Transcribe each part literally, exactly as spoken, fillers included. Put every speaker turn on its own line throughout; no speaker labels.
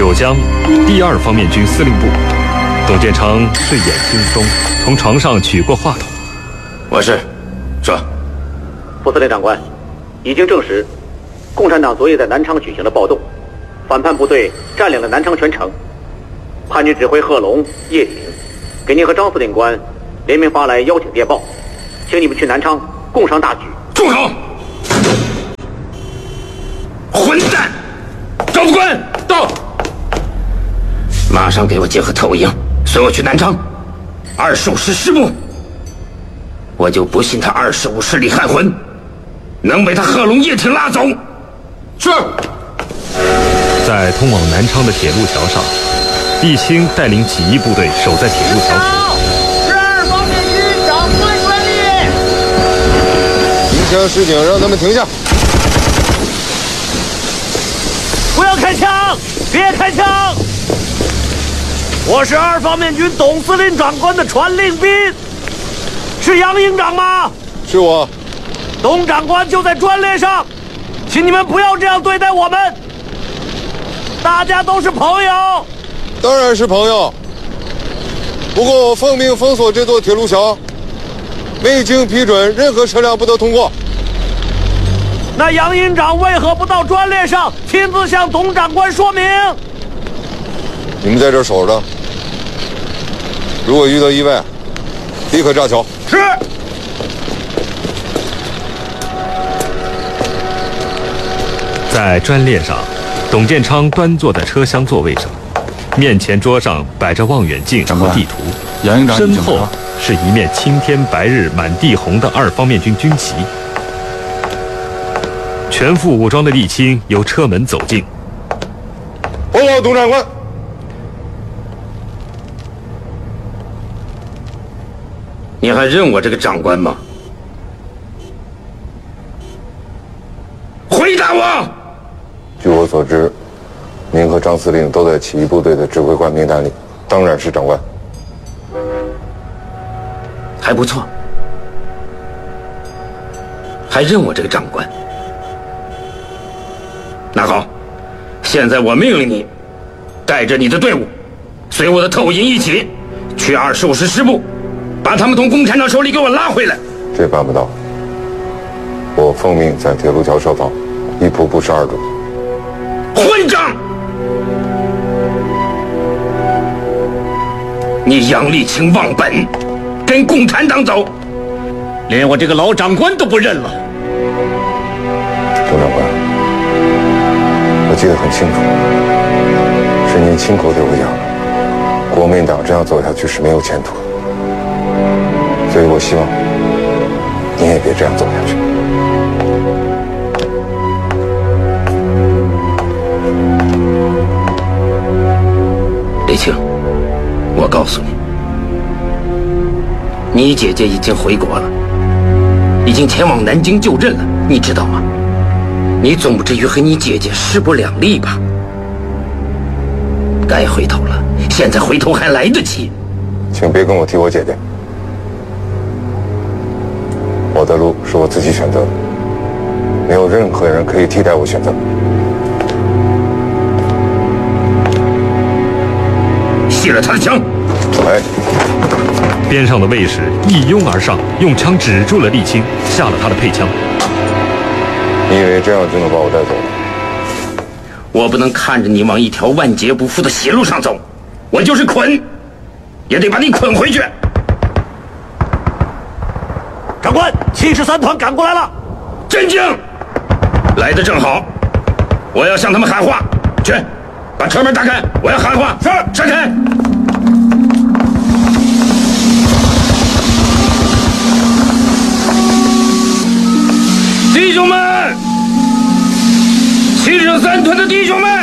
九江第二方面军司令部。董建昌睡眼惺忪，从床上取过话筒：“
我是，说，
副司令长官，已经证实，共产党昨夜在南昌举行了暴动，反叛部队占领了南昌全城。叛军指挥贺龙、叶挺给您和张司令官联名发来邀请电报，请你们去南昌共商大局。”
住口！混蛋！赵副官到，马上给我结合特务营，随我去南昌二十五师师部。我就不信他二十五师李汉魂能被他贺龙叶挺拉走。是。
在通往南昌的铁路桥上，叶青带领起义部队守在铁路桥头。
是二方面军长官专利。
鸣枪示警，让他们停下。
不要开枪！别开枪！我是二方面军董司令长官的传令兵，是杨营长吗？
是我。
董长官就在专列上，请你们不要这样对待我们，大家都是朋友。
当然是朋友。不过我奉命封锁这座铁路桥，未经批准，任何车辆不得通过。
那杨营长为何不到专列上亲自向董长官说明？
你们在这儿守着，如果遇到意外，立刻炸桥。
是。
在专列上，董建昌端坐在车厢座位上，面前桌上摆着望远镜和地图，
杨营长
身后是一面青天白日满地红的二方面军军旗。全副武装的沥青由车门走进。
报告董长官。
你还认我这个长官吗？回答我！
据我所知，您和张司令都在起义部队的指挥官名单里，当然是长官。
还不错，还认我这个长官。那好，现在我命令你，带着你的队伍，随我的特务营一起，去二十五师师部，把他们从共产党手里给我拉回来。
这办不到，我奉命在铁路桥设防，一仆不十二主。
混账！你杨沥青忘本，跟共产党走，连我这个老长官都不认了。
董长官，我记得很清楚，是您亲口对我讲的，国民党这样走下去是没有前途的，所以我希望您也别这样走下去。
沥青，我告诉你，你姐姐已经回国了，已经前往南京就任了，你知道吗？你总不至于和你姐姐势不两立吧？该回头了，现在回头还来得及。
请别跟我提我姐姐，我的路是我自己选择的，没有任何人可以替代我选择。
卸了他的枪！
哎，
边上的卫士一拥而上，用枪指住了沥青，下了他的配枪。
你以为这样就能把我带走吗？
我不能看着你往一条万劫不复的邪路上走，我就是捆，也得把你捆回去。
长官，七十三团赶过来了。
镇静！来得正好，我要向他们喊话。去，把车门打开，我要喊话。是，闪开！弟兄们，七十三团的弟兄们，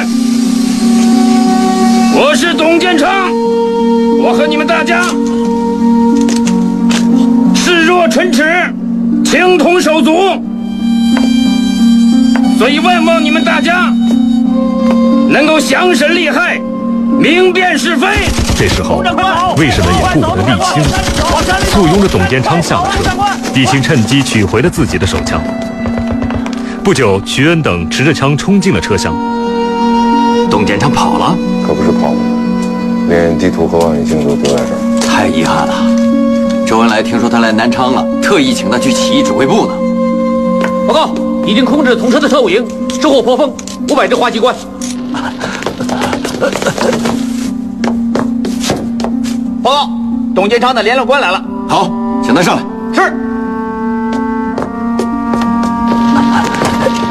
我是董建昌，我和你们大家视若唇齿，情同手足，所以万望你们大家能够详审利害，明辨是非。
这时候，卫士们也顾不得沥青，簇拥着董建昌下了车。沥青趁机取回了自己的手枪。不久，徐恩等持着枪冲进了车厢。
董建昌跑了。
可不是跑步，连地图和望远镜都丢在这儿。
太遗憾了。周恩来听说他来南昌了，特意请他去起义指挥部呢。
报告，已经控制统车的特务营，收获颇丰，五百只花机关。
报告，董建昌的联络官来了。好，请他上来。
是。